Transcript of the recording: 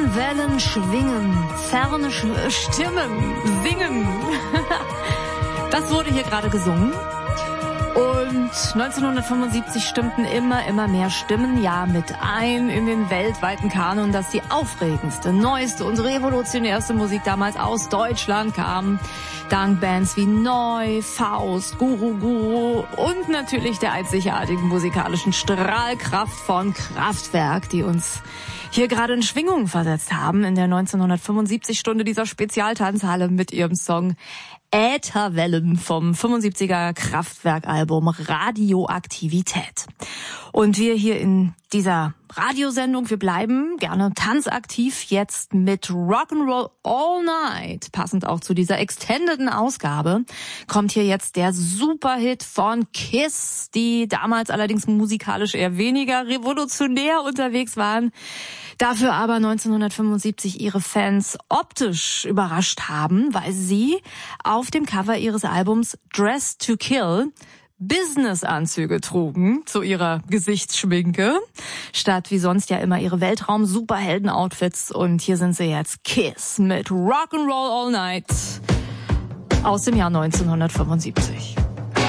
Wellen schwingen, ferne Stimmen singen. Das wurde hier gerade gesungen. Und 1975 stimmten immer mehr Stimmen mit ein in den weltweiten Kanon, dass die aufregendste, neueste und revolutionärste Musik damals aus Deutschland kam. Dank Bands wie Neu, Faust, Guru und natürlich der einzigartigen musikalischen Strahlkraft von Kraftwerk, die uns hier gerade in Schwingung versetzt haben in der 1975-Stunde dieser Spezialtanzhalle mit ihrem Song Ätherwellen vom 75er Kraftwerk-Album Radioaktivität. Und wir hier in dieser Radiosendung, wir bleiben gerne tanzaktiv jetzt mit Rock'n'Roll All Night. Passend auch zu dieser extendeden Ausgabe kommt hier jetzt der Superhit von Kiss, die damals allerdings musikalisch eher weniger revolutionär unterwegs waren, dafür aber 1975 ihre Fans optisch überrascht haben, weil sie auf dem Cover ihres Albums Dress to Kill Business-Anzüge trugen zu ihrer Gesichtsschminke, statt wie sonst ja immer ihre Weltraum-Superhelden-Outfits. Und hier sind sie jetzt, Kiss mit Rock'n'Roll All Night aus dem Jahr 1975.